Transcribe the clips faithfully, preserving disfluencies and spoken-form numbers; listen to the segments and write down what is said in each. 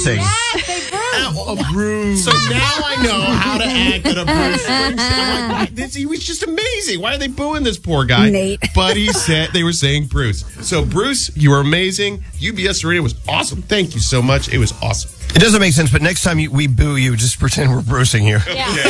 bruising. Yes, they bruise. Ow, a bruise. So now I know how to act at a Bruce Springsteen. I'm like, what? This, he was just amazing. Why are they booing this poor guy? Nate. But he said they were saying Bruce. So Bruce, you were amazing. U B S Radio was awesome. Thank you so much. It was awesome. It doesn't make sense, but next time you, we boo you, just pretend we're bruising you.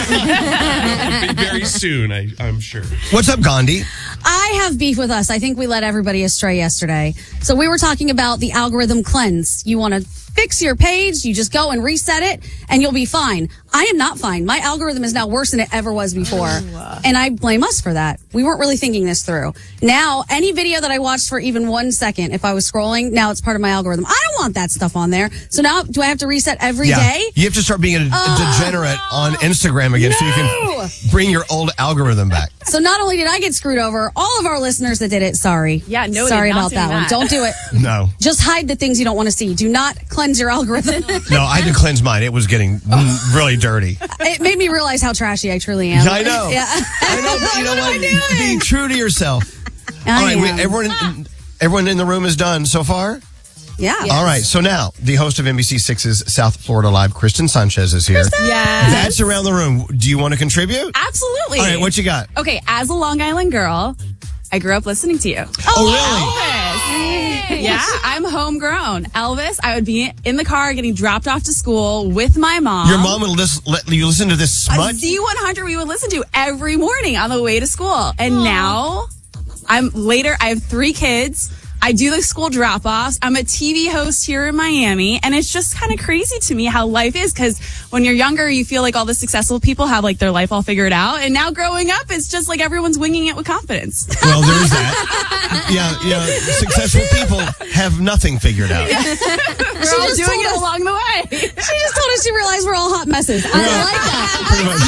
Yeah. Very soon, I, I'm sure. What's up, Gandhi? I have beef with us. I think we led everybody astray yesterday. So we were talking about the algorithm cleanse. You want to fix your page, you just go and reset it, and you'll be fine. I am not fine. My algorithm is now worse than it ever was before. Oh. And I blame us for that. We weren't really thinking this through. Now, any video that I watched for even one second, if I was scrolling, now it's part of my algorithm. I don't want that stuff on there. So now, do I have to reset every yeah. day? You have to start being a, oh, a degenerate no. on Instagram again no. so you can bring your old algorithm back. So not only did I get screwed over, all of our listeners that did it, sorry. Yeah, no, sorry about that, that one. Don't do it. No. Just hide the things you don't want to see. Do not cleanse your algorithm. No, I had to cleanse mine. It was getting oh. really dirty. It made me realize how trashy I truly am. I know. Yeah. I know. But you know what? what? Be true to yourself. I All right, am. we, everyone, everyone in the room is done so far? Yeah. Yes. All right. So now, the host of N B C six's South Florida Live, Kristen Sanchez, is here. Yes. That's around the room. Do you want to contribute? Absolutely. All right. What you got? Okay. As a Long Island girl, I grew up listening to you. Oh, oh really? Elvis. Yeah, I'm homegrown. Elvis, I would be in the car getting dropped off to school with my mom. Your mom would listen, let you listen to this smut? A Z one hundred we would listen to every morning on the way to school. And Aww. Now, I'm later, I have three kids. I do the school drop-offs. I'm a T V host here in Miami, and it's just kind of crazy to me how life is, because when you're younger, you feel like all the successful people have like their life all figured out, and now growing up, it's just like everyone's winging it with confidence. Well, there is that. yeah, yeah. Successful people have nothing figured out. Yeah. We're she all just doing told it us, along the way. She just told us she realized we're all hot messes. I yeah. like that. Pretty much.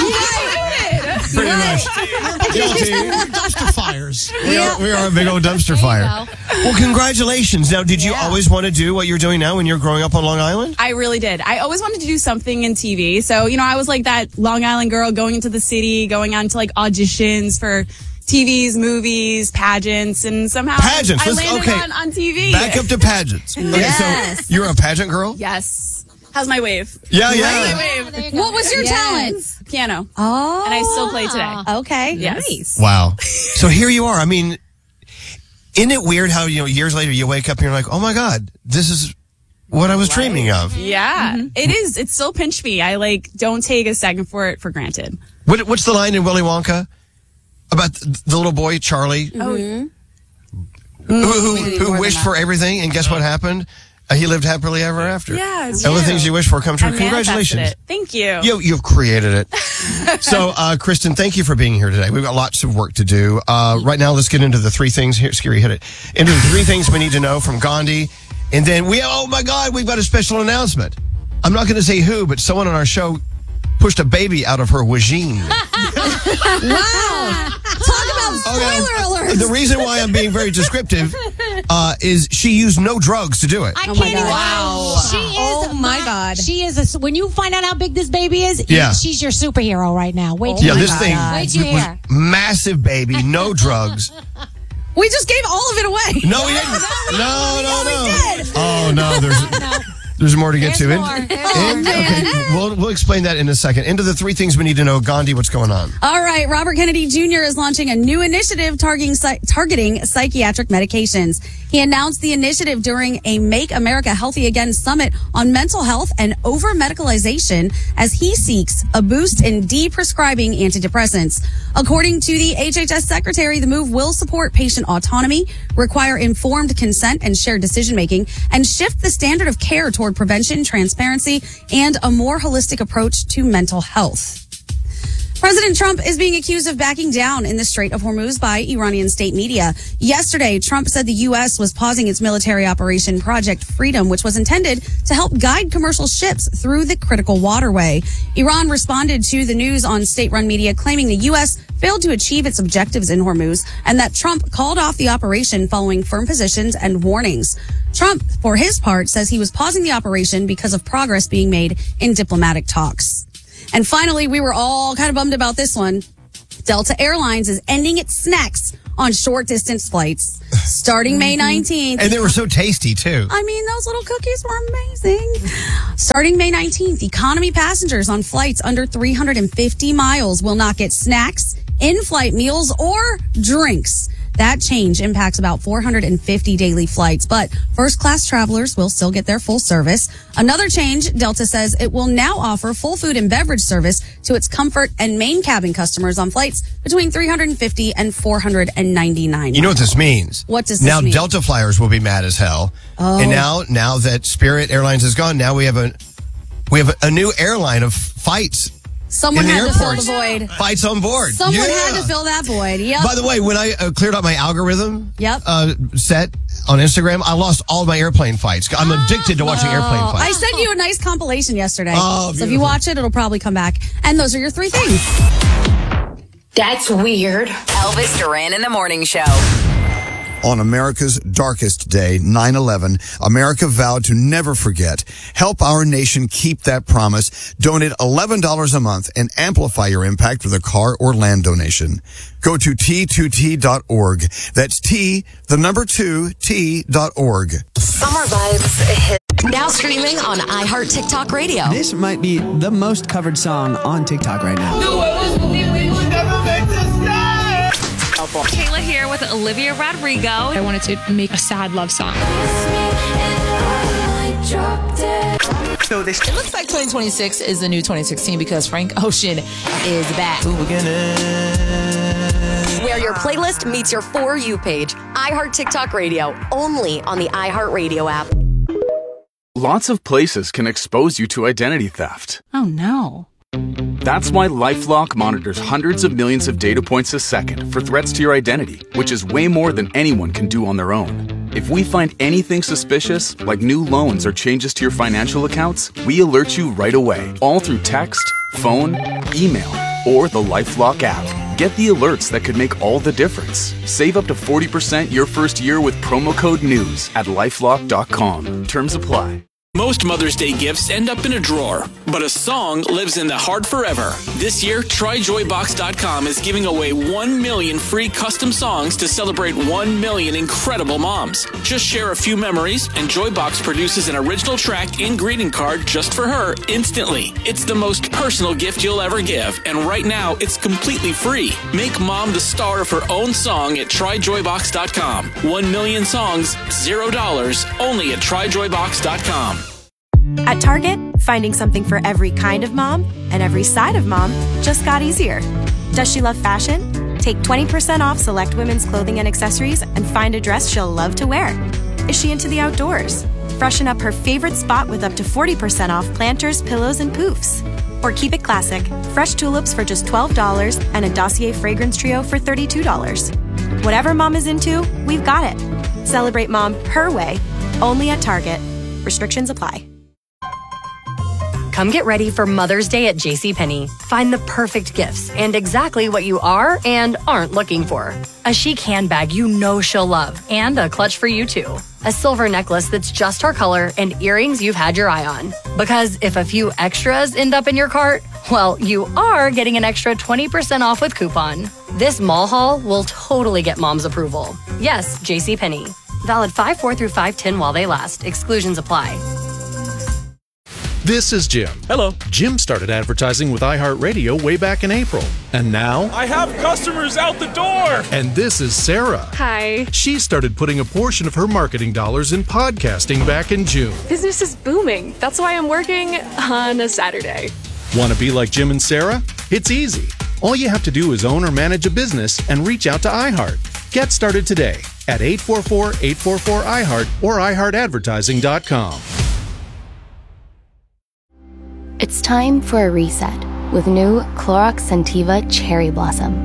Pretty right. much. Guilty. Dumpster fires. We, yeah. are, we are a big old dumpster fire. Well, congratulations. Now, did you yeah. always want to do what you're doing now when you're growing up on Long Island? I really did. I always wanted to do something in T V. So, you know, I was like that Long Island girl going into the city, going on to like auditions for T Vs, movies, pageants, and somehow pageants. I Let's, landed okay. on, on T V. Back up to pageants. Okay, yes. So you're a pageant girl? Yes. How's my wave? Yeah, yeah. How's my wave? What was your yes. talent? Piano. Oh. And I still play today. Okay. Yes. Nice. Wow. So here you are. I mean, isn't it weird how, you know, years later you wake up and you're like, oh my God, this is what I was right. dreaming of. Yeah. Mm-hmm. It is. It still pinched me. I like don't take a second for it for granted. What, what's the line in Willy Wonka about the, the little boy, Charlie? Mm-hmm. Who, who, who wished for everything, and guess what happened? Uh, he lived happily ever after. Yeah, it's all the true. things you wish for come true. I Congratulations. It. Thank you. you. You've created it. So, uh, Kristen, thank you for being here today. We've got lots of work to do. Uh, right now, let's get into the three things. Here, Scary, hit it. Into the three things we need to know from Gandhi. And then we, oh my God, we've got a special announcement. I'm not going to say who, but someone on our show pushed a baby out of her vagine. Wow. Talk about spoiler okay. alerts. The reason why I'm being very descriptive uh, is she used no drugs to do it. I oh can't even. Wow. She is. Oh my God. She is a. When you find out how big this baby is, yeah. she's your superhero right now. Wait oh till yeah, you this God. thing Wait till you was hear. massive baby, no drugs. We just gave all of it away. No, we didn't. No, no, no. no. We did. Oh no, there's. No. There's more to get There's to. more. In, There's in, more. okay, we'll, we'll explain that in a second. Into the three things we need to know. Gandhi, what's going on? All right. Robert Kennedy Junior is launching a new initiative targeting, targeting psychiatric medications. He announced the initiative during a Make America Healthy Again summit on mental health and over-medicalization as he seeks a boost in de-prescribing antidepressants. According to the H H S secretary, the move will support patient autonomy, require informed consent and shared decision-making, and shift the standard of care toward prevention, transparency, and a more holistic approach to mental health. President Trump is being accused of backing down in the Strait of Hormuz by Iranian state media. Yesterday, Trump said the U S was pausing its military operation Project Freedom, which was intended to help guide commercial ships through the critical waterway. Iran responded to the news on state-run media, claiming the U S failed to achieve its objectives in Hormuz and that Trump called off the operation following firm positions and warnings. Trump, for his part, says he was pausing the operation because of progress being made in diplomatic talks. And finally, we were all kind of bummed about this one. Delta Airlines is ending its snacks on short distance flights starting May nineteenth. And they were so tasty, too. I mean, those little cookies were amazing. Starting May nineteenth, economy passengers on flights under three hundred fifty miles will not get snacks, in-flight meals, or drinks. That change impacts about four hundred fifty daily flights, but first-class travelers will still get their full service. Another change, Delta says it will now offer full food and beverage service to its comfort and main cabin customers on flights between three hundred fifty and four hundred ninety-nine. You know what this means? What does this now, mean? Now Delta flyers will be mad as hell. Oh. And now, now that Spirit Airlines is gone, now we have a we have a new airline of fights. Someone in the had to fill the airports. void. Fights on board. Someone Yeah. had to fill that void. Yep. By the way, when I uh, cleared out my algorithm Yep. uh, set on Instagram, I lost all my airplane fights. I'm addicted to watching airplane I fights. sent you a nice compilation yesterday. Oh, so if you beautiful. watch it, it'll probably come back. And those are your three things. That's weird. Elvis Duran in the Morning Show. On America's darkest day, nine eleven, America vowed to never forget. Help our nation keep that promise. Donate eleven dollars a month and amplify your impact with a car or land donation. Go to T two T dot org. That's T, the number two, T dot org. Summer vibes hit. Now streaming on iHeart TikTok Radio. This might be the most covered song on TikTok right now. Kayla here with Olivia Rodrigo. I wanted to make a sad love song. So this it looks like twenty twenty-six is the new twenty sixteen because Frank Ocean is back. Where your playlist meets your For You page. iHeart TikTok Radio. Only on the iHeart Radio app. Lots of places can expose you to identity theft. Oh, no. That's why LifeLock monitors hundreds of millions of data points a second for threats to your identity, which is way more than anyone can do on their own. If we find anything suspicious, like new loans or changes to your financial accounts, we alert you right away, all through text, phone, email, or the LifeLock app. Get the alerts that could make all the difference. Save up to forty percent your first year with promo code NEWS at lifelock dot com. Terms apply. Most Mother's Day gifts end up in a drawer, but a song lives in the heart forever. This year, try joy box dot com is giving away one million free custom songs to celebrate one million incredible moms. Just share a few memories, and Joybox produces an original track and greeting card just for her instantly. It's the most personal gift you'll ever give, and right now, it's completely free. Make mom the star of her own song at try joy box dot com. One million songs, zero dollars, only at try joy box dot com. At Target, finding something for every kind of mom and every side of mom just got easier. Does she love fashion? Take twenty percent off select women's clothing and accessories and find a dress she'll love to wear. Is she into the outdoors? Freshen up her favorite spot with up to forty percent off planters, pillows, and poofs. Or keep it classic. Fresh tulips for just twelve dollars and a Dossier fragrance trio for thirty-two dollars. Whatever mom is into, we've got it. Celebrate mom her way, only at Target. Restrictions apply. Come get ready for Mother's Day at JCPenney. Find the perfect gifts and exactly what you are and aren't looking for. A chic handbag you know she'll love and a clutch for you too. A silver necklace that's just her color and earrings you've had your eye on. Because if a few extras end up in your cart, well, you are getting an extra twenty percent off with coupon. This mall haul will totally get mom's approval. Yes, JCPenney. Valid five four through five ten while they last. Exclusions apply. This is Jim. Hello. Jim started advertising with iHeartRadio way back in April. And now... I have customers out the door! And this is Sarah. Hi. She started putting a portion of her marketing dollars in podcasting back in June. Business is booming. That's why I'm working on a Saturday. Want to be like Jim and Sarah? It's easy. All you have to do is own or manage a business and reach out to iHeart. Get started today at eight four four, eight four four, iHeart or i heart advertising dot com. It's time for a reset with new Clorox Scentiva Cherry Blossom.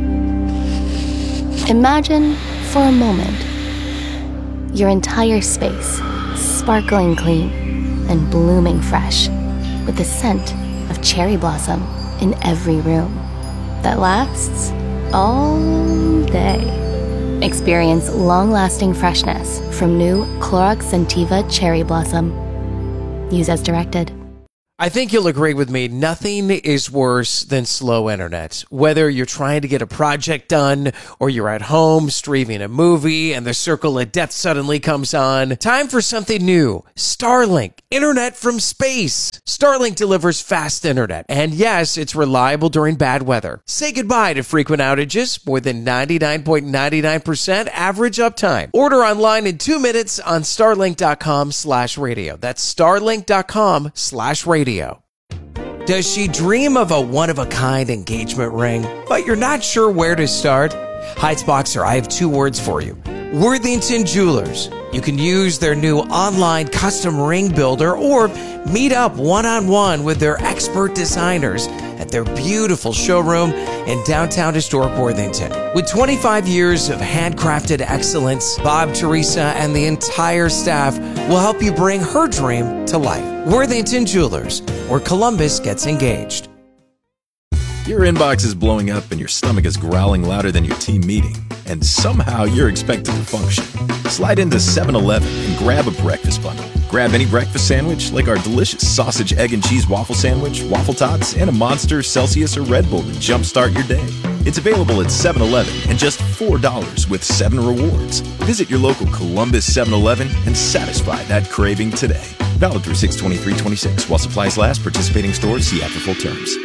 Imagine, for a moment, your entire space sparkling clean and blooming fresh with the scent of cherry blossom in every room that lasts all day. Experience long-lasting freshness from new Clorox Scentiva Cherry Blossom. Use as directed. I think you'll agree with me. Nothing is worse than slow internet. Whether you're trying to get a project done or you're at home streaming a movie and the circle of death suddenly comes on. Time for something new. Starlink. Internet from space. Starlink delivers fast internet. And yes, it's reliable during bad weather. Say goodbye to frequent outages. More than ninety-nine point nine nine percent average uptime. Order online in two minutes on starlink.com slash radio. That's starlink.com slash radio. Does she dream of a one-of-a-kind engagement ring, but you're not sure where to start? Heights Boxer, I have two words for you. Worthington Jewelers. You can use their new online custom ring builder or meet up one-on-one with their expert designers at their beautiful showroom in downtown historic Worthington. With twenty-five years of handcrafted excellence, Bob, Teresa, and the entire staff will help you bring her dream to life. Worthington Jewelers, where Columbus gets engaged. Your inbox is blowing up and your stomach is growling louder than your team meeting, and somehow you're expected to function. Slide into seven eleven and grab a breakfast bundle. Grab any breakfast sandwich like our delicious sausage, egg, and cheese waffle sandwich, waffle tots, and a Monster, Celsius, or Red Bull to jumpstart your day. It's available at seven eleven and just four dollars with seven rewards. Visit your local Columbus seven eleven and satisfy that craving today. Valid through six twenty-three twenty-six. While supplies last, participating stores see after full terms.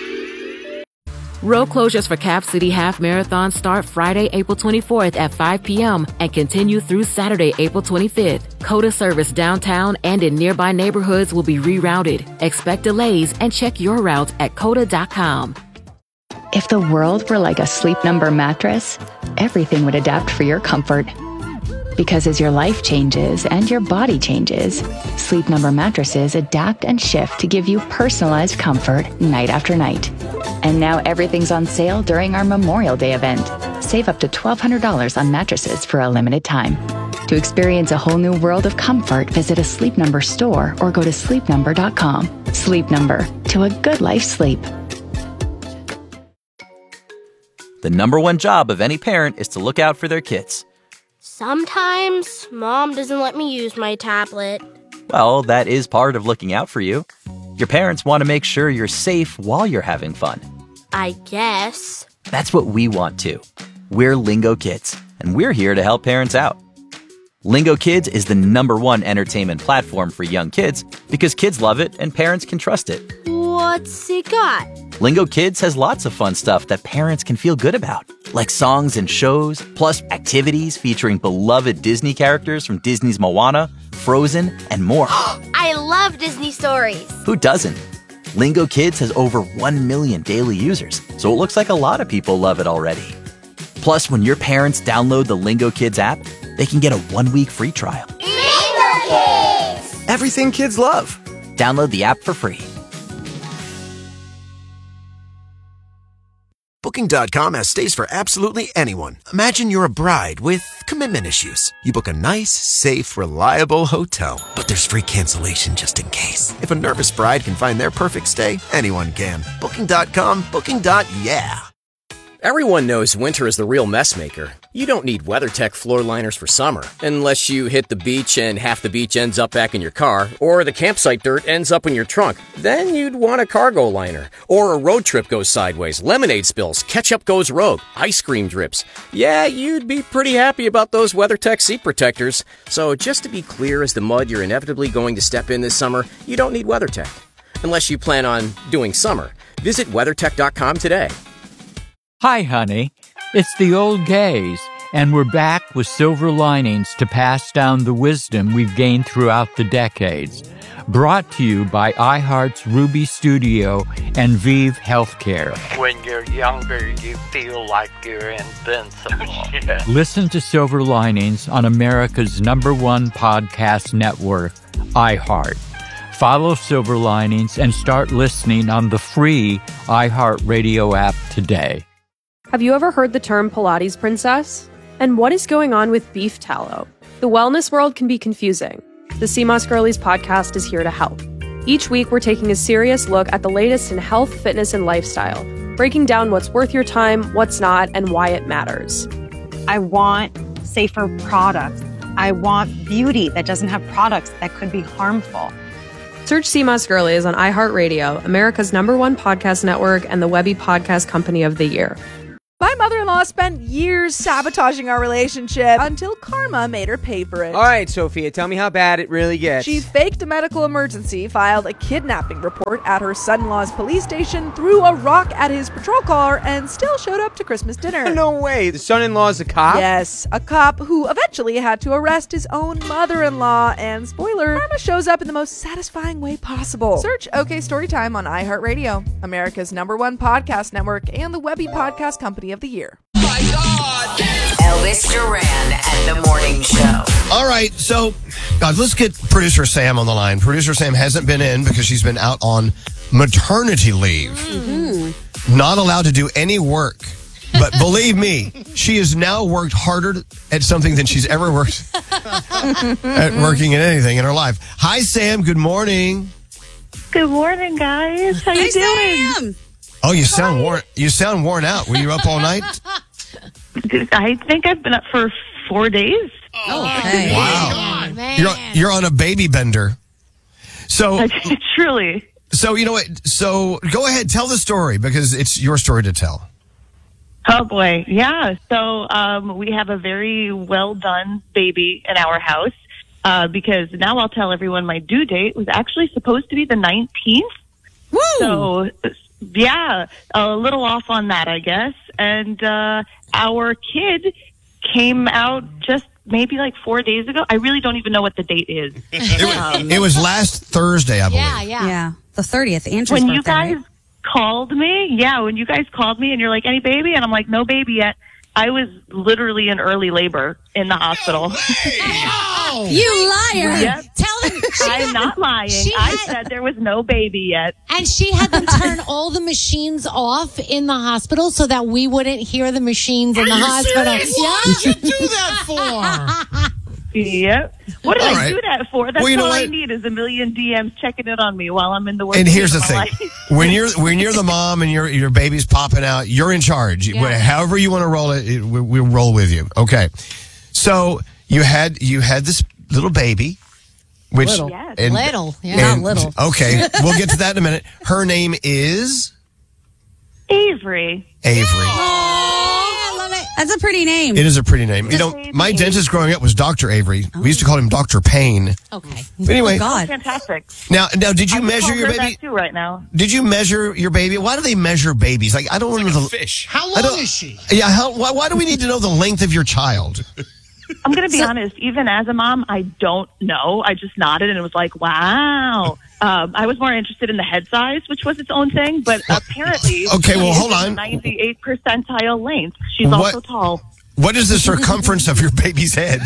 Road closures for Cap City Half Marathon start Friday, April twenty-fourth at five p.m. and continue through Saturday, April twenty-fifth. COTA service downtown and in nearby neighborhoods will be rerouted. Expect delays and check your route at cota dot com. If the world were like a Sleep Number mattress, everything would adapt for your comfort. Because as your life changes and your body changes, Sleep Number mattresses adapt and shift to give you personalized comfort night after night. And now everything's on sale during our Memorial Day event. Save up to twelve hundred dollars on mattresses for a limited time. To experience a whole new world of comfort, visit a Sleep Number store or go to sleep number dot com. Sleep Number, to a good life sleep. The number one job of any parent is to look out for their kids. Sometimes Mom doesn't let me use my tablet. Well, that is part of looking out for you. Your parents want to make sure you're safe while you're having fun. I guess. That's what we want too. We're Lingo Kids, and we're here to help parents out. Lingo Kids is the number one entertainment platform for young kids because kids love it and parents can trust it. What's it got? Lingo Kids has lots of fun stuff that parents can feel good about, like songs and shows, plus activities featuring beloved Disney characters from Disney's Moana, Frozen, and more. I love Disney stories. Who doesn't? Lingo Kids has over one million daily users, so it looks like a lot of people love it already. Plus, when your parents download the Lingo Kids app, they can get a one-week free trial. Lingo Kids! Everything kids love. Download the app for free. Booking dot com has stays for absolutely anyone. Imagine you're a bride with commitment issues. You book a nice, safe, reliable hotel. But there's free cancellation just in case. If a nervous bride can find their perfect stay, anyone can. Booking dot com, booking. Yeah. Everyone knows winter is the real mess maker. You don't need WeatherTech floor liners for summer, unless you hit the beach and half the beach ends up back in your car, or the campsite dirt ends up in your trunk. Then you'd want a cargo liner. Or a road trip goes sideways, lemonade spills, ketchup goes rogue, ice cream drips. Yeah, you'd be pretty happy about those WeatherTech seat protectors. So just to be clear as the mud you're inevitably going to step in this summer, you don't need WeatherTech. Unless you plan on doing summer. Visit weathertech dot com today. Hi, honey. It's the old gays, and we're back with silver linings to pass down the wisdom we've gained throughout the decades. Brought to you by iHeart's Ruby Studio and Vive Healthcare. When you're younger, you feel like you're invincible. Yeah. Listen to Silver Linings on America's number one podcast network, iHeart. Follow Silver Linings and start listening on the free iHeartRadio app today. Have you ever heard the term Pilates princess? And what is going on with beef tallow? The wellness world can be confusing. The C M O S Girlies podcast is here to help. Each week, we're taking a serious look at the latest in health, fitness, and lifestyle, breaking down what's worth your time, what's not, and why it matters. I want safer products. I want beauty that doesn't have products that could be harmful. Search Sea Moss Girlies on iHeartRadio, America's number one podcast network and the Webby Podcast Company of the Year. My mother-in-law spent years sabotaging our relationship until karma made her pay for it. All right, Sophia, tell me how bad it really gets. She faked a medical emergency, filed a kidnapping report at her son-in-law's police station, threw a rock at his patrol car, and still showed up to Christmas dinner. No way. The son-in-law's a cop? Yes, a cop who eventually had to arrest his own mother-in-law. And spoiler, karma shows up in the most satisfying way possible. Search OK Storytime on iHeartRadio, America's number one podcast network, and the Webby Podcast Company of the Year. Elvis Duran and the Morning Show. All right, so God, let's get producer Sam on the line. Producer Sam hasn't been in because she's been out on maternity leave. Mm-hmm. Not allowed to do any work. But believe me, she has now worked harder at something than she's ever worked at working at anything in her life. Hi, Sam. Good morning. Good morning, guys. How you Hi, doing? Sam. Oh, you sound worn. You sound worn out. Were you up all night? I think I've been up for four days. Oh, okay. Wow. Oh, man. You're you're on a baby bender. So truly. So you know what? So go ahead, tell the story because it's your story to tell. Oh boy, yeah. So um, we have a very well done baby in our house uh, because now I'll tell everyone my due date was actually supposed to be the nineteenth. Woo! So. Yeah, a little off on that, I guess. And uh, our kid came out just maybe like four days ago. I really don't even know what the date is. It was, um, it was last Thursday, I believe. Yeah, yeah. Yeah, the thirtieth, Andrew's when birthday, you guys right? called me, yeah, when you guys called me and you're like, any baby? And I'm like, no baby yet. I was literally in early labor in the hospital. Oh, you liar. Yep. Tell them. I'm had, not lying. I had, said there was no baby yet. And she had them turn all the machines off in the hospital so that we wouldn't hear the machines in the hospital. Serious? What did you do that for? Yep. What did All I right. do that for? That's Well, you know all I what? need is a million D Ms checking in on me while I'm in the work. And here's the of my thing: life. when you're when you're the mom and your your baby's popping out, you're in charge. Yeah. However you want to roll it, it we, we'll roll with you. Okay. So you had you had this little baby, which Little. Yes. and- Little. Yeah, and- not little. Okay, we'll get to that in a minute. Her name is Avery. Avery. Oh, I love it. That's a pretty name. It is a pretty name. You know, my dentist growing up was Doctor Avery. We used to call him Doctor Payne. Okay. But anyway, Oh, God. Fantastic. now now did you I measure call your her baby? that too right now. Did you measure your baby? Why do they measure babies? Like I don't want to know the Fish. How I long don't- is she? Yeah, how, why, why do we need to know the length of your child? I'm going to be honest. Even as a mom, I don't know. I just nodded and was like, wow. Um, I was more interested in the head size, which was its own thing. But apparently, Okay, well, she hold is on. ninety-eight percentile length. She's What- also tall. What is the circumference of your baby's head?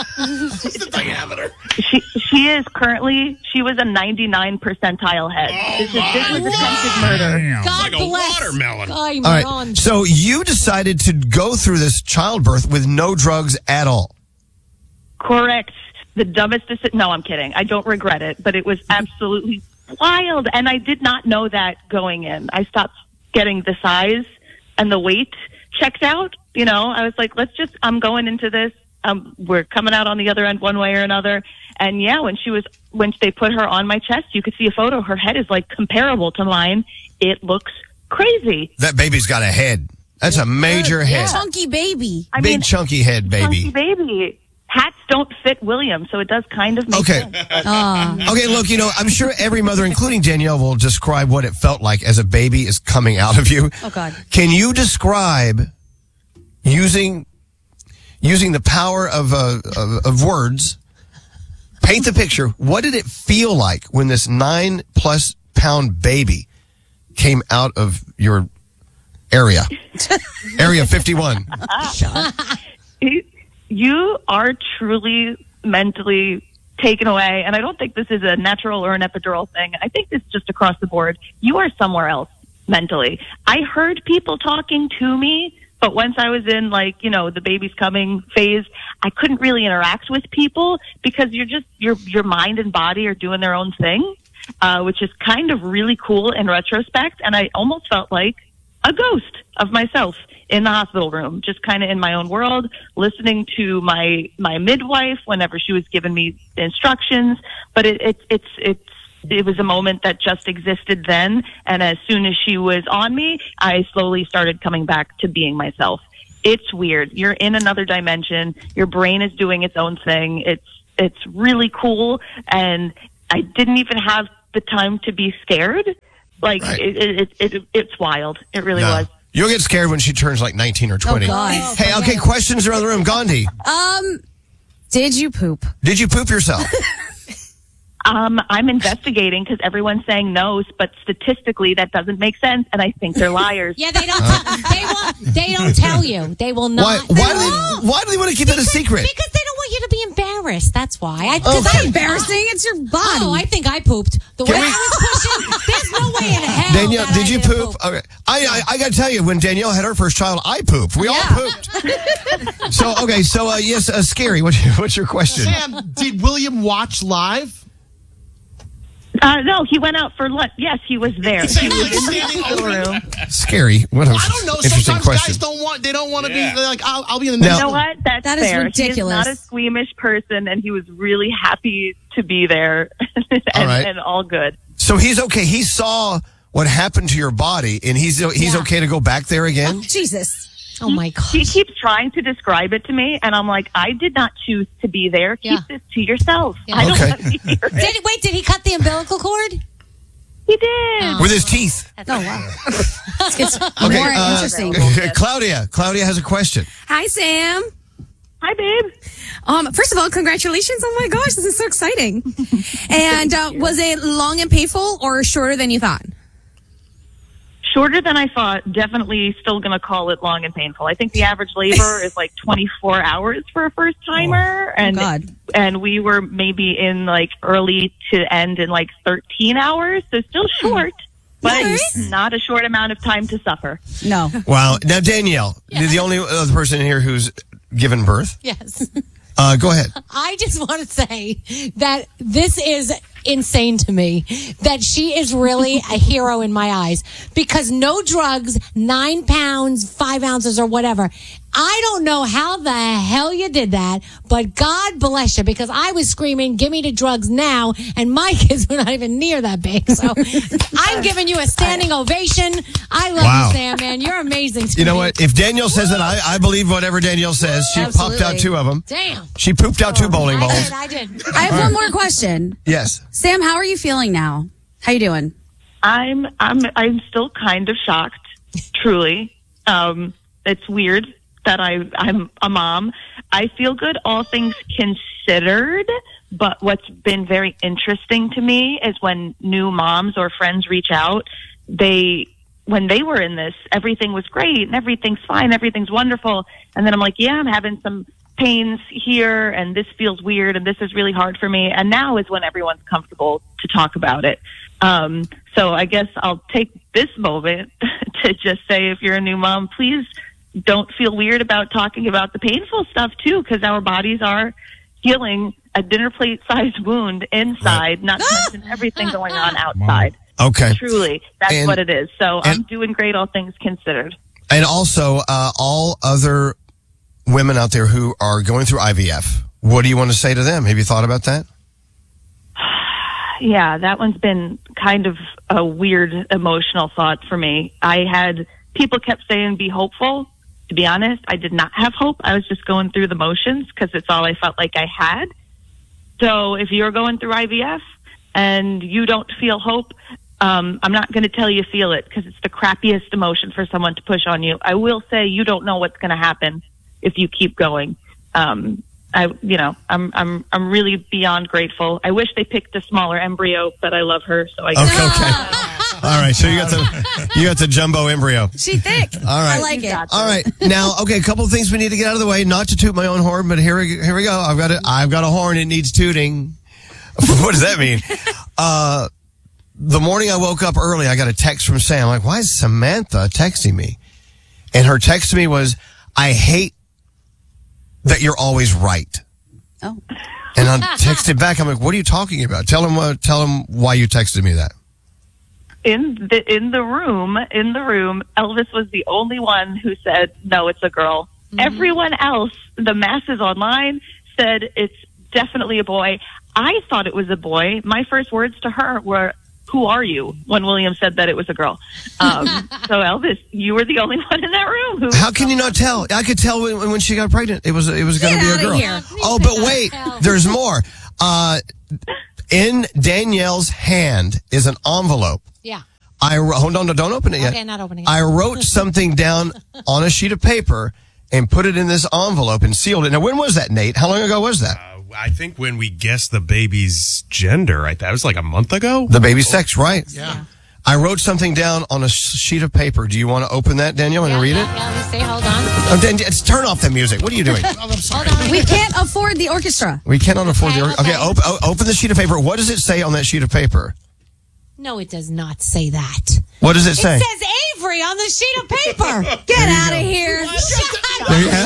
She she is currently, she was a ninety-nine percentile head. this, is, this was attempted murder. God Like a bless. watermelon. Ay, All right. man. So you decided to go through this childbirth with no drugs at all. Correct. The dumbest decision. No, I'm kidding. I don't regret it, but it was absolutely wild. And I did not know that going in. I stopped getting the size and the weight checked out. You know, I was like, let's just, I'm going into this. Um, we're coming out on the other end one way or another. And yeah, when she was, when they put her on my chest, you could see a photo. Her head is like comparable to mine. It looks crazy. That baby's got a head. That's a major head. Chunky baby. I Big mean, chunky head, chunky baby. baby. Hats don't fit William, so it does kind of make Okay. sense. Okay, look, you know, I'm sure every mother, including Danielle, will describe what it felt like as a baby is coming out of you. Oh, God. Can you describe using using the power of, uh, of of words? Paint the picture. What did it feel like when this nine plus pound baby came out of your area, area fifty-one? You are truly mentally taken away, and I don't think this is a natural or an epidural thing. I think it's just across the board. You are somewhere else mentally. I heard people talking to me, but once I was in, like, you know, the baby's coming phase, I couldn't really interact with people because you're just, your your mind and body are doing their own thing, uh, which is kind of really cool in retrospect. And I almost felt like a ghost of myself in the hospital room, just kind of in my own world, listening to my my midwife whenever she was giving me instructions. But it, it, it's it's it was a moment that just existed then. And as soon as she was on me, I slowly started coming back to being myself. It's weird. You're in another dimension. Your brain is doing its own thing. It's, it's really cool. And I didn't even have the time to be scared. Like, right. it, it, it, it, it's wild. It really No. was. You'll get scared when she turns like nineteen or twenty. Oh, God. Hey, okay, questions around the room. Gandhi, Um, did you poop? did you poop yourself? Um, I'm investigating because everyone's saying no, but statistically that doesn't make sense, and I think they're liars. Yeah, they don't. Tell, they won't. They don't tell you. They will not. Why, why, do they, why do they want to keep it a secret? Because they don't want you to be embarrassed. That's why. I, Oh, it's I, not embarrassing. It's your body. Oh, I think I pooped. The way I was pushing, there's no way in hell. Danielle, that did I you didn't poop? Okay. I, I I got to tell you, when Danielle had her first child, I pooped. We all pooped. So, okay, so uh, yes, uh, Scary, what's your, what's your question? Sam, did William watch live? Uh, no, he went out for lunch. Yes, he was there. Is he He was like in the standing hospital over- room. Scary. What a I don't know. interesting Sometimes question. guys don't want. They don't want to Yeah. be like. I'll, I'll be in the Now- next. You know what? That's That is fair. ridiculous. He's not a squeamish person, and he was really happy to be there, and, All right. and all good. So he's okay. He saw what happened to your body, and he's he's Yeah. okay to go back there again? Jesus. Oh, my God. He keeps trying to describe it to me, and I'm like, I did not choose to be there. Keep Yeah. this to yourself. Yeah. I don't Okay. want to hear it. Did, wait, did he cut the umbilical cord? He did. With his teeth. Oh, wow. This gets Okay, more uh, interesting. Claudia. Claudia has a question. Hi, Sam. Hi, babe. Um, first of all, congratulations. Oh, my gosh. This is so exciting. And uh, was it long and painful or shorter than you thought? Shorter than I thought. Definitely still going to call it long and painful. I think the average labor is like twenty-four hours for a first timer. Oh, and God. and we were maybe in like early to end in like thirteen hours. So still short, but Nice. not a short amount of time to suffer. No. Wow. Now, Danielle, the only other person in here who's given birth. Yes. Uh, go ahead. I just want to say that this is insane to me, that she is really a hero in my eyes, because no drugs, nine pounds, five ounces or whatever. I don't know how the hell you did that, but God bless you, because I was screaming, give me the drugs now, and my kids were not even near that big. So I'm giving you a standing ovation. I love Wow. you, Sam, man. You're amazing to You know me. what? If Danielle says that, I, I believe whatever Danielle says. She popped out Absolutely. two of them. Damn. She pooped out two bowling I balls. did, I did. I have one more question. Yes. Sam, how are you feeling now? How you doing? I'm I'm I'm still kind of shocked, truly. Um, it's weird that I I'm a mom. I feel good, all things considered. But what's been very interesting to me is when new moms or friends reach out, they when they were in this, everything was great and everything's fine, everything's wonderful, and then I'm like, yeah, I'm having some pains here, and this feels weird, and this is really hard for me. And now is when everyone's comfortable to talk about it. Um, so I guess I'll take this moment to just say, if you're a new mom, please don't feel weird about talking about the painful stuff too, because our bodies are healing a dinner plate sized wound inside, not to mention everything going on outside. Okay. Truly, that's And- what it is. So I'm and- doing great, all things considered. And also, uh, all other women out there who are going through I V F, what do you want to say to them? Have you thought about that? Yeah, that one's been kind of a weird emotional thought for me. I had people kept saying be hopeful. To be honest, I did not have hope. I was just going through the motions because it's all I felt like I had. So if you're going through I V F and you don't feel hope, um, I'm not going to tell you feel it, because it's the crappiest emotion for someone to push on you. I will say you don't know what's going to happen if you keep going. Um, I, you know, I'm, I'm, I'm really beyond grateful. I wish they picked a smaller embryo, but I love her, so I. Okay, okay. All right, so you got the you got the jumbo embryo. She thick. All right. I like it. All right. Now, okay, a couple of things we need to get out of the way. Not to toot my own horn, but here we here we go. I've got it. I've got a horn. It needs tooting. What does that mean? Uh, the morning I woke up early, I got a text from Sam. I'm like, why is Samantha texting me? And her text to me was, I hate that you're always right. Oh. And I texted back. I'm like, what are you talking about? Tell him. Uh, tell him why you texted me that. In the in the room, in the room, Elvis was the only one who said, no, it's a girl. Mm-hmm. Everyone else, the masses online, said it's definitely a boy. I thought it was a boy. My first words to her were, "Who are you?" when William said that it was a girl. Um, so Elvis, you were the only one in that room. Who How can you not tell? I could tell when, when she got pregnant. It was it was going to Get be a outta girl. here. Oh, but wait, there's more. Uh, in Danielle's hand is an envelope. Yeah. I wr- hold on, don't open it yet. Okay, not opening it. I wrote something down on a sheet of paper and put it in this envelope and sealed it. Now, when was that, Nate? How long ago was that? I think when we guessed the baby's gender, I that was like a month ago. The baby's sex, right? Yeah. I wrote something down on a sh- sheet of paper. Do you want to open that, Danielle, and read it? Yeah, let me see. Hold on. Oh, Dan- it's turn off the music. What are you doing? Hold on. We can't afford the orchestra. We cannot afford the. Okay, op- o- open the sheet of paper. What does it say on that sheet of paper? No, it does not say that. What does it say? It says Avery on the sheet of paper. Get out of here. There you have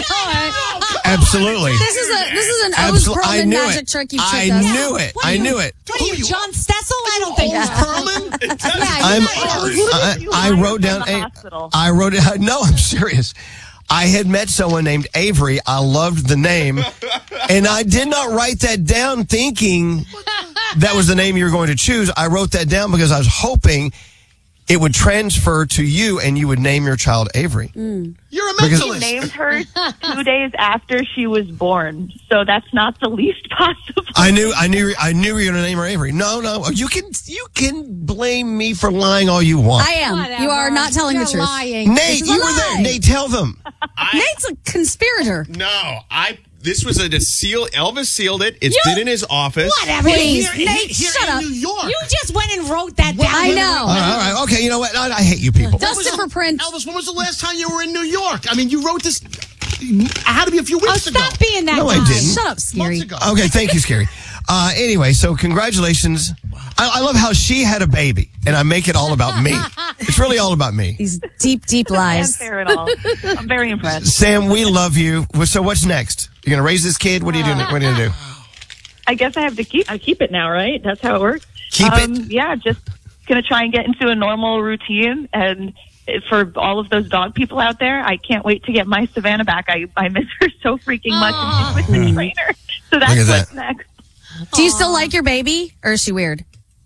it. Absolutely. This is a this is an Absol- O's I Perlman knew magic it. trick you I tricked us. knew it. What are I you- knew it. What are you, John Stessel? I don't think so. I'm, I, I wrote down. A, I wrote it. No, I'm serious. I had met someone named Avery. I loved the name, and I did not write that down thinking that was the name you were going to choose. I wrote that down because I was hoping it would transfer to you, and you would name your child Avery. You're a mentalist. He named her two days after she was born, so that's not the least possible. I knew, I knew, I knew you were going to name her Avery. No, no, you can, you can blame me for lying all you want. I am. You are not telling You're the truth. lying. Nate, This is a you were lie. there. Nate, tell them. Nate's a conspirator. No, I. This was a, a seal. Elvis sealed it. It's You- been in his office. Whatever. Please, Here- Nate, here shut in up. New York. You just went and wrote that down. I know. All right, all right. Okay, you know what? I, I hate you people. Dustin for Prince. Elvis, when was the last time you were in New York? I mean, you wrote this. It had to be a few weeks Oh, ago. stop being that No, guy. I didn't. Shut up, Scary. Okay, thank you, Scary. Uh, anyway, so congratulations. I, I love how she had a baby, and I make it all about me. It's really all about me. These deep, deep lies. Fair at all. I'm very impressed. Sam, we love you. Well, So what's next? You're going to raise this kid? What are you doing? What are you going to do? I guess I have to keep. I keep it now, right? That's how it works. Keep um, it. Yeah, just gonna try and get into a normal routine. And for all of those dog people out there, I can't wait to get my Savannah back. I I miss her so freaking much, and she's with the trainer. So that's Look at what's that. next. Do you still like your baby, or is she weird?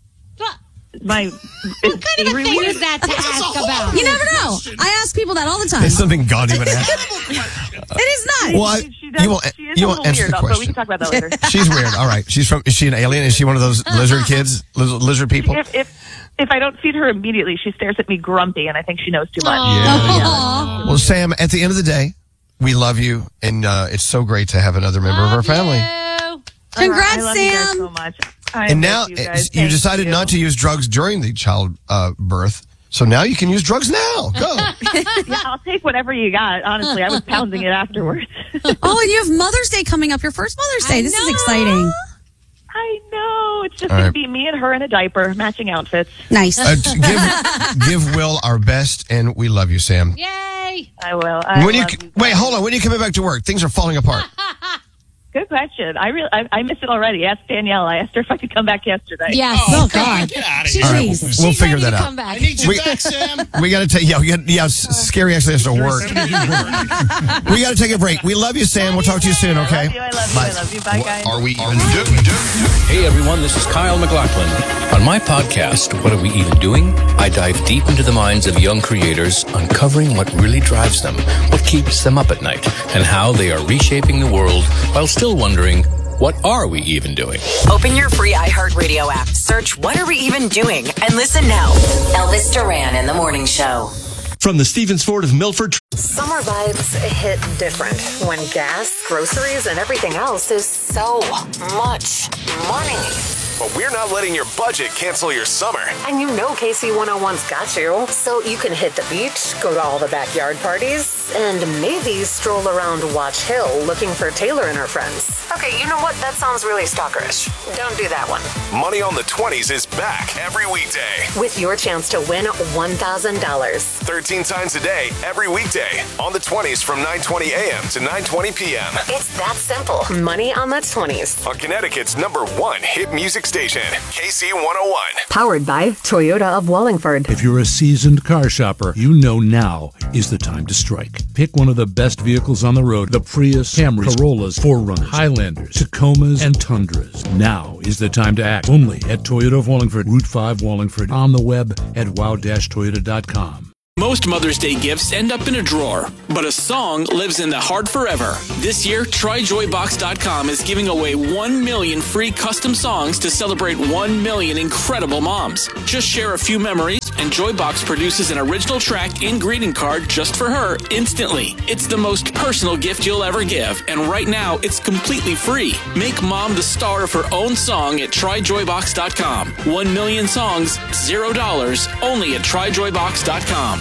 My What kind of a thing is that to ask about? You never know. I ask people that all the time. It's something God even asked. It is not. Well, I, She does, you will, she is you a will little answer weird, the but we question. can talk about that later. She's weird. All right. She's from. Is she an alien? Is she one of those lizard kids? Liz- Lizard people? If, if if I don't feed her immediately, she stares at me grumpy, and I think she knows too much. Aw. Well, Sam, at the end of the day, we love you, and uh, it's so great to have another member of our family. Congrats, I love you guys Sam. so much. I And miss now you, uh, guys. you Thank decided you. not to use drugs during the child uh, birth, so now you can use drugs now. Go. Yeah, I'll take whatever you got. Honestly, I was pounding it afterwards. Oh, and you have Mother's Day coming up. Your first Mother's Day. This is exciting. I know. It's just All going right. to be me and her in a diper, matching outfits. Nice. Uh, t- give, give Will our best, and we love you, Sam. Yay! I will. I When you, love c- you. wait, hold on. When are you coming back to work? Things are falling apart. Good question. I really, I, I missed it already. Ask Danielle. I asked her if I could come back yesterday. Yes. Oh, Oh, God. Get out of She's, here. All right, she's we'll ready figure to that out. come back. I need you We- back, Sam. We got to take, yeah, we got, yeah, S- Scary actually has to work. We got to take a break. We love you, Sam. We'll talk to you soon, okay? I love you. I love you. I love you. Bye, guys. Are we even doing? Hey everyone, this is Kyle McLaughlin. On my podcast, What Are We Even Doing? I dive deep into the minds of young creators, uncovering what really drives them, what keeps them up at night, and how they are reshaping the world while still wondering, what are we even doing? Open your free iHeartRadio app. Search What Are We Even Doing? And listen now. Elvis Duran in the Morning Show. From the Stevens Ford of Milford. Summer vibes hit different when gas, groceries, and everything else is so much money. But we're not letting your budget cancel your summer. And you know K C one oh one's got you. So you can hit the beach, go to all the backyard parties, and maybe stroll around Watch Hill looking for Taylor and her friends. Okay, you know what? That sounds really stalkerish. Don't do that one. Money on the twenties is back every weekday. With your chance to win one thousand dollars. thirteen times a day, every weekday. On the twenties from nine twenty a.m. to nine twenty p.m. It's that simple. Money on the twenties. On Connecticut's number one hit music music station, K C one oh one. Powered by Toyota of Wallingford. If you're a seasoned car shopper, you know now is the time to strike. Pick one of the best vehicles on the road: the Prius, Camrys, Corollas, four runners, Highlanders, Tacomas, and Tundras. Now is the time to act. Only at Toyota of Wallingford, Route five Wallingford, on the web at wow dash toyota dot com. Most Mother's Day gifts end up in a drawer, but a song lives in the heart forever. This year, try joy box dot com is giving away one million free custom songs to celebrate one million incredible moms. Just share a few memories, and Joybox produces an original track and greeting card just for her instantly. It's the most personal gift you'll ever give, and right now, it's completely free. Make mom the star of her own song at try joy box dot com. One million songs, zero dollars, only at try joy box dot com.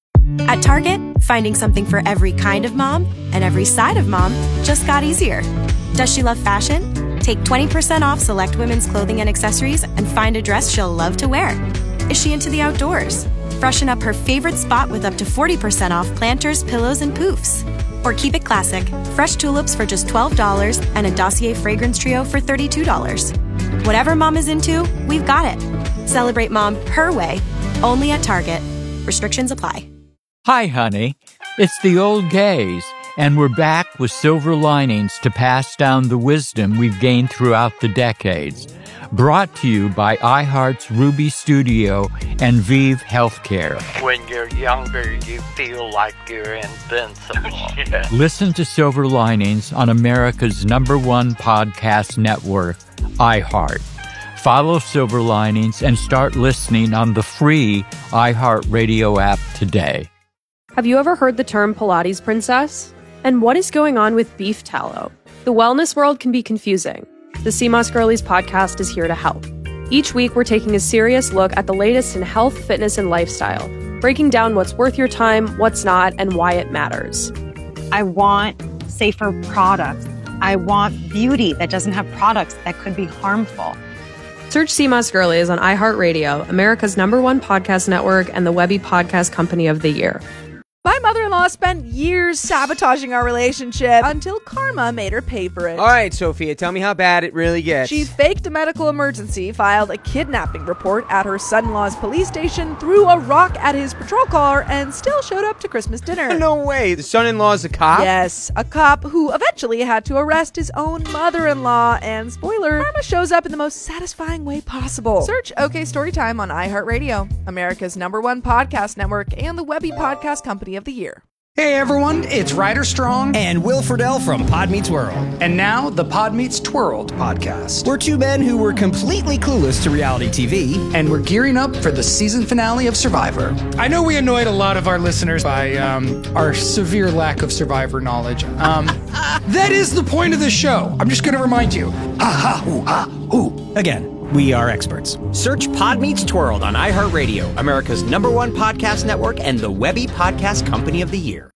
At Target, finding something for every kind of mom and every side of mom just got easier. Does she love fashion? Take twenty percent off select women's clothing and accessories and find a dress she'll love to wear. Is she into the outdoors? Freshen up her favorite spot with up to forty percent off planters, pillows, and poofs. Or keep it classic, fresh tulips for just twelve dollars and a Dossier fragrance trio for thirty-two dollars. Whatever mom is into, we've got it. Celebrate mom her way, only at Target. Restrictions apply. Hi, honey. It's the old gays, and we're back with silver linings to pass down the wisdom we've gained throughout the decades. Brought to you by iHeart's Ruby Studio and Vive Healthcare. When you're younger, you feel like you're invincible. Listen to Silver Linings on America's number one podcast network, iHeart. Follow Silver Linings and start listening on the free iHeartRadio app today. Have you ever heard the term Pilates princess? And what is going on with beef tallow? The wellness world can be confusing. The C M O S Girlies podcast is here to help. Each week, we're taking a serious look at the latest in health, fitness, and lifestyle, breaking down what's worth your time, what's not, and why it matters. I want safer products. I want beauty that doesn't have products that could be harmful. Search C M O S Girlies on iHeartRadio, America's number one podcast network, and the Webby Podcast Company of the Year. My mother-in-law spent years sabotaging our relationship until karma made her pay for it. All right, Sophia, tell me how bad it really gets. She faked a medical emergency, filed a kidnapping report at her son-in-law's police station, threw a rock at his patrol car, and still showed up to Christmas dinner. No way. The son-in-law's a cop? Yes, a cop who eventually had to arrest his own mother-in-law. And spoiler, karma shows up in the most satisfying way possible. Search OK Storytime on iHeartRadio, America's number one podcast network, and the Webby Podcast Company of the Year. Hey everyone, it's Ryder Strong and Will Friedle from Pod Meets World. And now, the Pod Meets Twirled podcast. We're two men who were completely clueless to reality T V, and we're gearing up for the season finale of Survivor. I know we annoyed a lot of our listeners by um, our severe lack of Survivor knowledge. Um, that is the point of the show. I'm just going to remind you. Ah, ha, ooh, ah, ooh. Again. We are experts. Search Pod Meets Twirled on iHeartRadio, America's number one podcast network, and the Webby Podcast Company of the Year.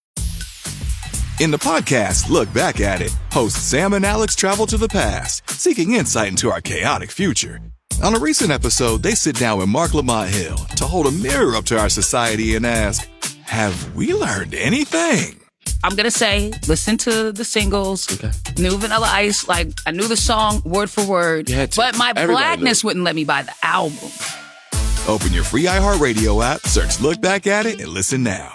In the podcast Look Back at It, hosts Sam and Alex travel to the past, seeking insight into our chaotic future. On a recent episode, they sit down with Mark Lamont Hill to hold a mirror up to our society and ask, have we learned anything? I'm going to say, listen to the singles, okay. New Vanilla Ice, like, I knew the song word for word, but my blackness wouldn't let me buy the album. Open your free iHeartRadio app, search Look Back at It, and listen now.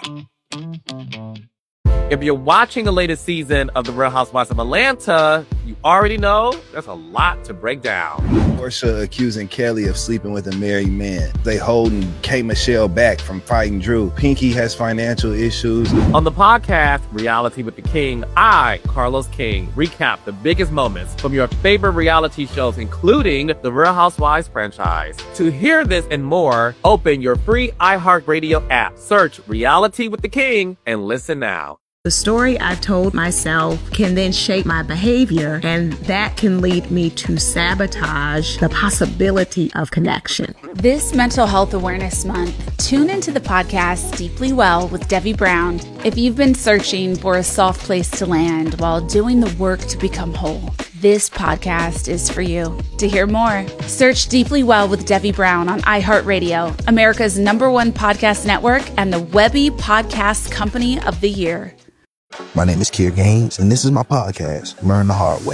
If you're watching the latest season of The Real Housewives of Atlanta, you already know there's a lot to break down. Porsha accusing Kelly of sleeping with a married man. They holding K. Michelle back from fighting Drew. Pinky has financial issues. On the podcast, Reality with the King, I, Carlos King, recap the biggest moments from your favorite reality shows, including the Real Housewives franchise. To hear this and more, open your free iHeartRadio app, search Reality with the King, and listen now. The story I've told myself can then shape my behavior, and that can lead me to sabotage the possibility of connection. This Mental Health Awareness Month, tune into the podcast Deeply Well with Debbie Brown if you've been searching for a soft place to land while doing the work to become whole. This podcast is for you. To hear more, search Deeply Well with Debbie Brown on iHeartRadio, America's number one podcast network, and the Webby Podcast Company of the Year. My name is Kier Gaines, and this is my podcast, Learn the Hard Way.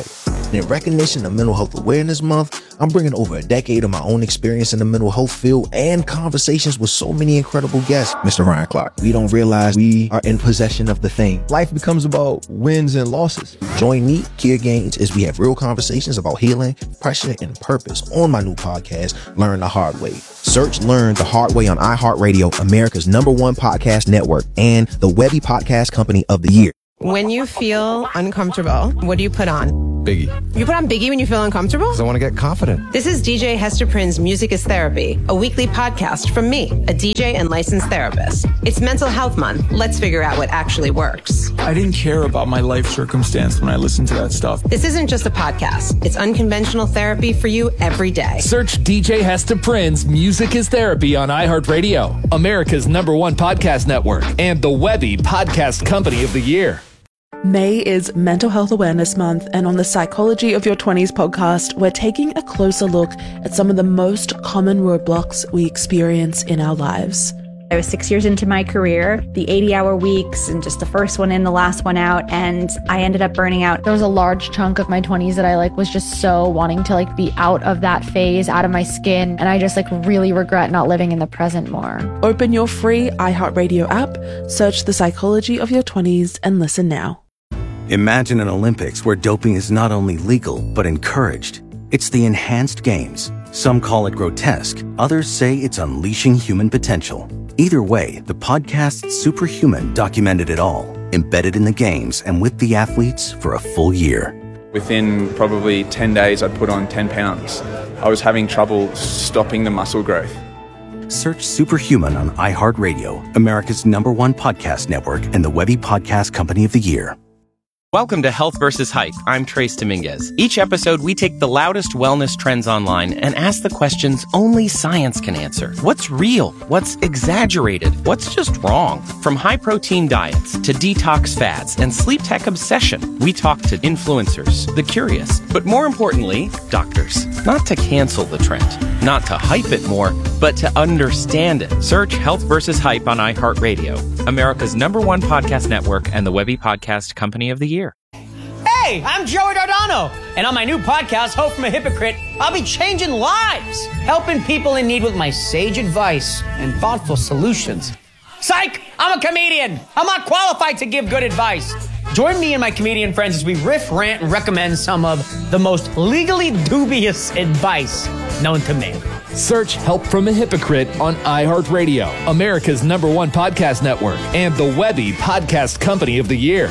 And in recognition of Mental Health Awareness Month, I'm bringing over a decade of my own experience in the mental health field and conversations with so many incredible guests. Mister Ryan Clark, we don't realize we are in possession of the thing. Life becomes about wins and losses. Join me, Kier Gaines, as we have real conversations about healing, pressure, and purpose on my new podcast, Learn the Hard Way. Search Learn the Hard Way on iHeartRadio, America's number one podcast network, and the Webby Podcast Company of the Year. When you feel uncomfortable, what do you put on? Biggie. You put on Biggie when you feel uncomfortable? Because I want to get confident. This is D J Hester Prynne's Music is Therapy, a weekly podcast from me, a D J and licensed therapist. It's Mental Health Month. Let's figure out what actually works. I didn't care about my life circumstance when I listened to that stuff. This isn't just a podcast. It's unconventional therapy for you every day. Search D J Hester Prynne's Music is Therapy on iHeartRadio, America's number one podcast network, and the Webby Podcast Company of the Year. May is Mental Health Awareness Month, and on the Psychology of Your twenties podcast, we're taking a closer look at some of the most common roadblocks we experience in our lives. I was six years into my career, the eighty-hour weeks, and just the first one in, the last one out, and I ended up burning out. There was a large chunk of my twenties that I like was just so wanting to like be out of that phase, out of my skin, and I just like really regret not living in the present more. Open your free iHeartRadio app, search The Psychology of Your twenties, and listen now. Imagine an Olympics where doping is not only legal, but encouraged. It's the Enhanced Games. Some call it grotesque. Others say it's unleashing human potential. Either way, the podcast Superhuman documented it all, embedded in the games and with the athletes for a full year. Within probably ten days, I'd put on ten pounds. I was having trouble stopping the muscle growth. Search Superhuman on iHeartRadio, America's number one podcast network, and the Webby Podcast Company of the Year. Welcome to Health versus Hype. I'm Trace Dominguez. Each episode, we take the loudest wellness trends online and ask the questions only science can answer. What's real? What's exaggerated? What's just wrong? From high-protein diets to detox fads and sleep tech obsession, we talk to influencers, the curious, but more importantly, doctors. Not to cancel the trend, not to hype it more, but to understand it. Search Health versus Hype on iHeartRadio, America's number one podcast network, and the Webby Podcast Company of the Year. Hey, I'm Joey Dardano, and on my new podcast, Hope from a Hypocrite, I'll be changing lives, helping people in need with my sage advice and thoughtful solutions. Psych! I'm a comedian. I'm not qualified to give good advice. Join me and my comedian friends as we riff, rant, and recommend some of the most legally dubious advice known to man. Search Help from a Hypocrite on iHeartRadio, America's number one podcast network, and the Webby Podcast Company of the Year.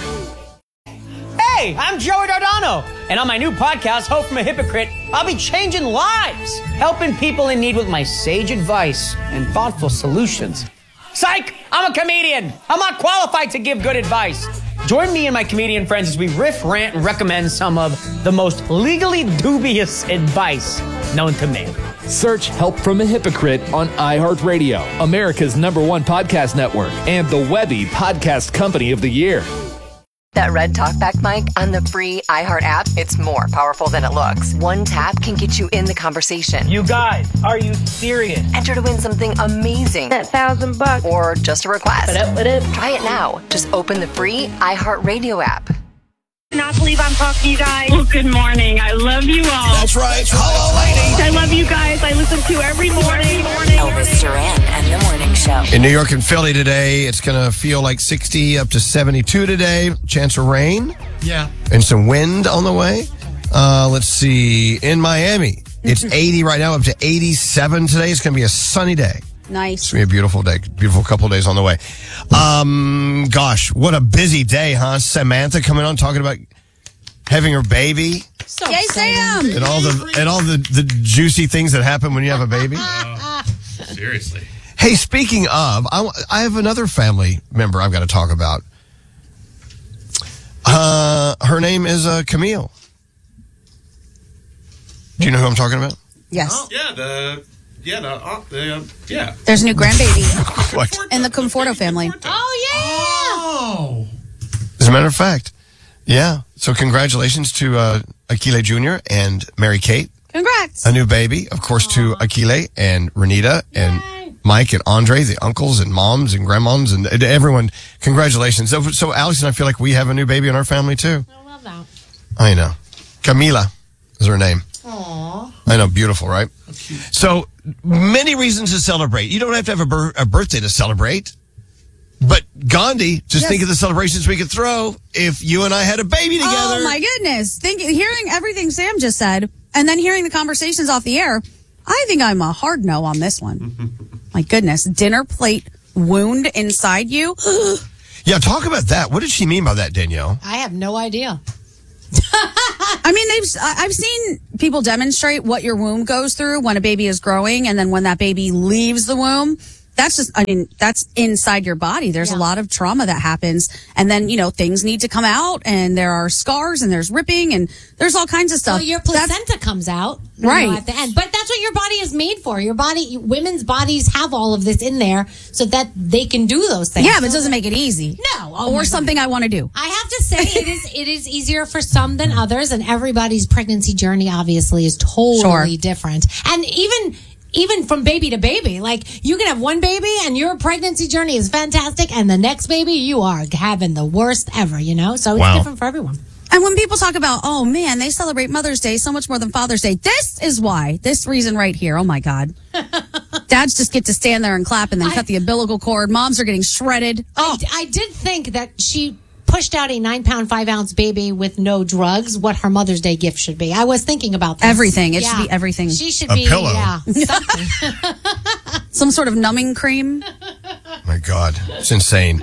Hey, I'm Joey Dardano, and on my new podcast, Hope from a Hypocrite, I'll be changing lives, helping people in need with my sage advice and thoughtful solutions. Psych! I'm a comedian. I'm not qualified to give good advice. Join me and my comedian friends as we riff, rant, and recommend some of the most legally dubious advice known to man. Search Help from a Hypocrite on iHeartRadio, America's number one podcast network, and the Webby Podcast Company of the Year. That red talkback mic on the free iHeart app, it's more powerful than it looks. One tap can get you in the conversation. You guys, are you serious? Enter to win something amazing. That thousand bucks. Or just a request. What up, what up? Try it now. Just open the free iHeartRadio app. Not believe I'm talking to you guys. Well, good morning. I love you all. That's right. Hello, ladies. I love you guys. I listen to you every morning. morning. Elvis Duran and the Morning Show. In New York and Philly today, it's going to feel like sixty up to seventy-two today. Chance of rain. Yeah. And some wind on the way. Uh, let's see. In Miami, it's eighty right now, up to eighty-seven today. It's going to be a sunny day. Nice. It's going to be a beautiful day. Beautiful couple of days on the way. Um, gosh, what a busy day, huh? Samantha coming on talking about having her baby. So Yay, Sam! And all the and all the, the juicy things that happen when you have a baby. Uh, seriously. Hey, speaking of, I, I have another family member I've got to talk about. Uh, her name is uh, Camille. Do you know who I'm talking about? Yes. Oh, yeah, the... Yeah, the, uh, the, uh, yeah. There's a new grandbaby What? in the Conforto family. Oh, Oh. As a matter of fact, yeah. So congratulations to uh, Akile Junior and Mary Kate. Congrats. A new baby, of course, to Akile and Renita and Mike and Andre, the uncles and moms and grandmoms and and everyone. Congratulations. So, so Alex and I feel like we have a new baby in our family, too. I love that. I know. Camila is her name. Aww. I know, beautiful, right? So, many reasons to celebrate. You don't have to have a, bir- a birthday to celebrate. But Gandhi, just Yes. think of the celebrations we could throw if you and I had a baby together. Oh my goodness. Think, hearing everything Sam just said and then hearing the conversations off the air, I think I'm a hard no on this one. My goodness. Dinner plate wound inside you. Yeah, talk about that. What did she mean by that, Danielle? I have no idea. I mean, they've I've seen people demonstrate what your womb goes through when a baby is growing, and then when that baby leaves the womb. That's just, I mean, that's inside your body. There's a lot of trauma that happens. And then, you know, things need to come out, and there are scars, and there's ripping, and there's all kinds of stuff. Well, your placenta That's, comes out. you Right. know, at the end. But that's what your body is made for. Your body, women's bodies have all of this in there so that they can do those things. yeah, but it doesn't make it easy. No. Oh or something I want to do. I have to say it is it is easier for some than others, and everybody's pregnancy journey obviously is totally Sure. different. And even even from baby to baby, like you can have one baby and your pregnancy journey is fantastic, and the next baby you are having the worst ever, you know? So it's Wow. different for everyone. And when people talk about, oh man, they celebrate Mother's Day so much more than Father's Day, this is why. This reason right here. Oh my God. Dads just get to stand there and clap and then cut the umbilical cord. Moms are getting shredded. Oh. I, I did think that she pushed out a nine pound, five ounce baby with no drugs, what her Mother's Day gift should be. I was thinking about this. Everything. It Yeah. should be everything. She should A be, pillow. yeah. Something. Some sort of numbing cream. My God, it's insane.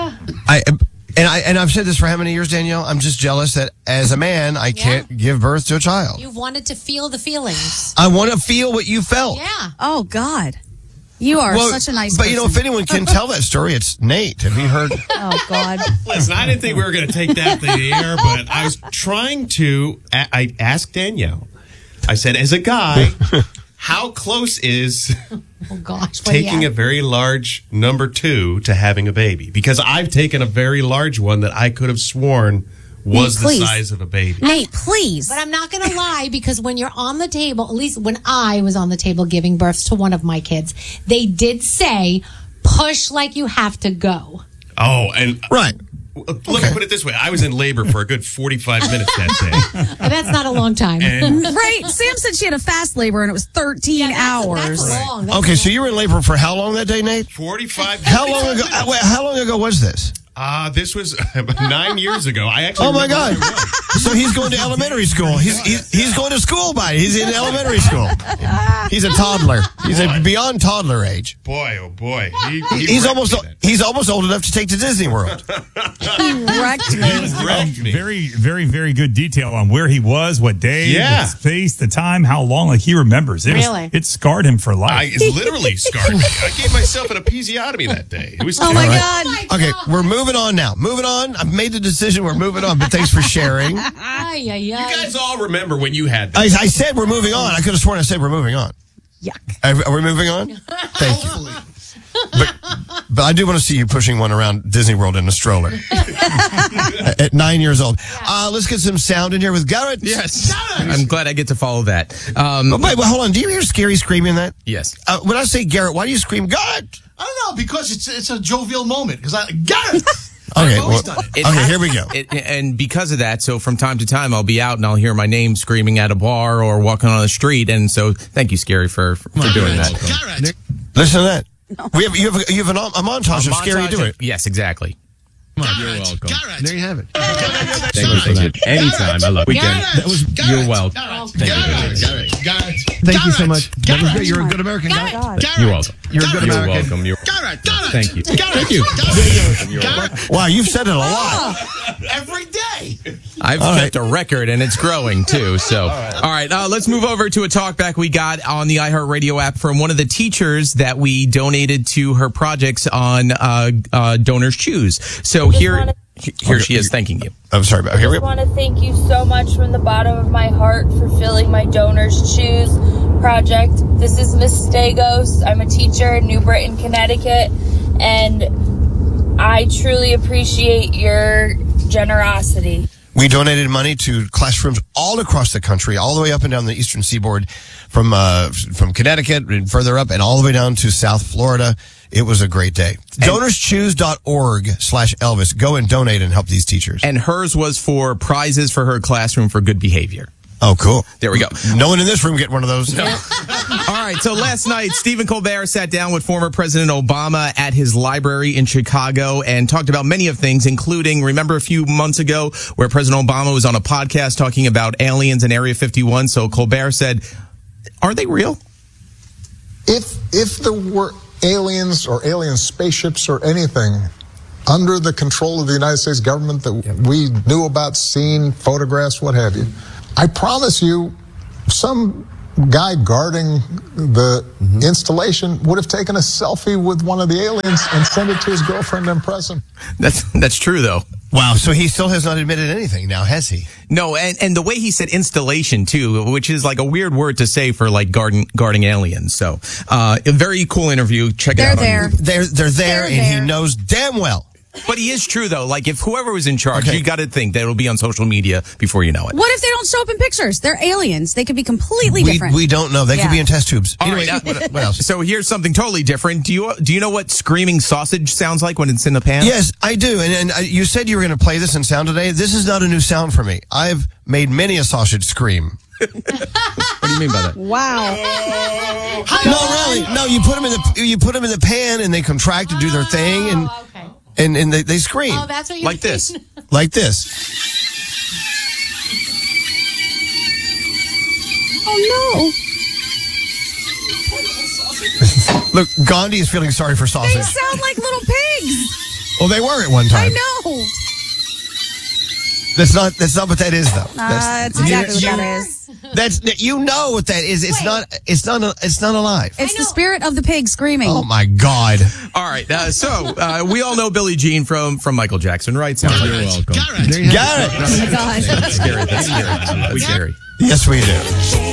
I and I and I've said this for how many years, Danielle? I'm just jealous that as a man, I can't give birth to a child. You wanted to feel the feelings. I want to feel what you felt. Yeah. Oh God. You are Well, such a nice But person. you know, if anyone can tell that story, it's Nate. Have you heard? Oh God. Listen, I didn't think we were going to take that to the air, but I was trying to. I asked Danielle. I said, as a guy, how close is Oh gosh. what do you taking a have? very large number two to having a baby? Because I've taken a very large one that I could have sworn was Nate, the please. size of a baby. Nate, please. But I'm not going to lie, because when you're on the table, at least when I was on the table giving birth to one of my kids, they did say, push like you have to go. Oh, and right. Let me put it this way: I was in labor for a good forty-five minutes that day. And that's not a long time. And- Right. Sam said she had a fast labor and it was thirteen hours. That's long. That's Okay, so you were in labor for how long that day, Nate? Forty-five. How long ago? uh, Wait, how long ago was this? Uh, this was nine years ago. I actually. Oh my remember God! where it was. So he's going to elementary school. He's he's, he's going to school by. He's in elementary school. He's a toddler. He's a beyond toddler age. Boy, oh boy, he, he He's wrecked almost me then. he's almost old enough to take to Disney World. He wrecked me. Wrecked me. Very, very, very good detail on where he was, what day, Yeah. the space, the time, how long. Like he remembers. It was- Really? it scarred him for I, life. it literally scarred me. I gave myself an episiotomy that day. It was. Oh my terrible. God. Okay, we're moving on now. Moving on. I've made the decision. We're moving on. But thanks for sharing. I, Ay, ay, You ay. guys all remember when you had that. I said we're moving on. I could have sworn I said we're moving on. Yuck. Are, are we moving on? Thank you. But, but I do want to see you pushing one around Disney World in a stroller at nine years old. Uh, let's get some sound in here with Garrett. Yes. I'm glad I get to follow that. Um, Oh, wait, well, hold on. Do you hear Scary screaming that? Yes. Uh, when I say Garrett, why do you scream Garrett? I don't know, because it's it's a jovial moment. Because I got it. Okay, I've always well, done it. It okay, has- here we go. It, and because of that, so from time to time, I'll be out and I'll hear my name screaming at a bar or walking on the street. And so thank you, Scary, for, for doing that. Garrett. Listen to that. We have you have a, you have an, a montage of Scary Montage do of- it. Yes, exactly. You're welcome. Garrett. There you have it. Thank you for that. Anytime. I love it. Garrett. That was, Garrett. you're welcome. Garrett. Thank you. Garrett. Garrett. Thank you so Garrett. much. That was great. You're a good American. Garrett. Garrett. You're welcome. You're a good You're American. welcome. You're Garrett. Garrett. Thank you. Garrett. Thank you. Garrett. Wow, you've said it a lot. Every day. I've All kept a record, and it's growing too. So, all right, uh, let's move over to a talkback we got on the iHeartRadio app from one of the teachers that we donated to her projects on uh, uh, Donors Choose. So just here, wanna- here she is thanking you. I'm sorry, but I here we just want to thank you so much from the bottom of my heart for filling my Donors Choose project. This is Miss Stagos. I'm a teacher in New Britain, Connecticut, and I truly appreciate your generosity. We donated money to classrooms all across the country, all the way up and down the eastern seaboard, from uh, from Connecticut and further up, and all the way down to South Florida. it was a great day. DonorsChoose.org slash Elvis. Go and donate and help these teachers. And hers was for prizes for her classroom for good behavior. Oh, cool. There we go. No one in this room get one of those. No. All right. So last night, Stephen Colbert sat down with former President Obama at his library in Chicago and talked about many of things, including, remember a few months ago where President Obama was on a podcast talking about aliens in Area fifty-one. So Colbert said, are they real? If, if there were aliens or alien spaceships or anything under the control of the United States government that we knew about, seen, photographs, what have you, I promise you, some guy guarding the mm-hmm. installation would have taken a selfie with one of the aliens and sent it to his girlfriend and impress him. That's that's true, though. Wow, so he still has not admitted anything now, has he? No, and, and the way he said installation, too, which is like a weird word to say for like guarding, guarding aliens. So, uh, a very cool interview. Check They're it out. There. On they're, they're there, They're and there. he knows damn well. But he is true, though. Like, if whoever was in charge, Okay. you got to think that it'll be on social media before you know it. What if they don't show up in pictures? They're aliens. They could be completely We, different. we don't know. They Yeah. could be in test tubes. All Anyway, right, uh, what, what else? So here's something totally different. Do you do you know what screaming sausage sounds like when it's in the pan? Yes, I do. And, and uh, you said you were going to play this in sound today. This is not a new sound for me. I've made many a sausage scream. What do you mean by that? Wow. No, really. No, you put them in the you put them in the pan, and they contract and do their thing, and okay. and, and they, they scream. Oh, that's what you Like this. Like this. Oh, Look, Gandhi is feeling sorry for no. They sausage. sound like little pigs. Well, they were at one I time. know. That's not that's not what that is, though. Uh, that's exactly what that is. That's you know what that is. It's Wait. not. It's not. A, it's not alive. It's the spirit of the pig screaming. Oh my God! All right. Uh, so uh, we all know Billie Jean from from Michael Jackson, right? Sounds like You're welcome. Got it. Oh my God. That's scary. That's scary. That's scary. Yes, we do.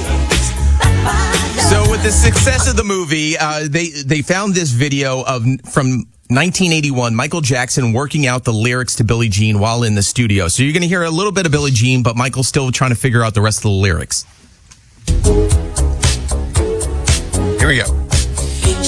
So with the success of the movie, uh, they they found this video of from nineteen eighty-one, Michael Jackson working out the lyrics to Billie Jean while in the studio. So you're going to hear a little bit of Billie Jean, but Michael's still trying to figure out the rest of the lyrics. Here we go.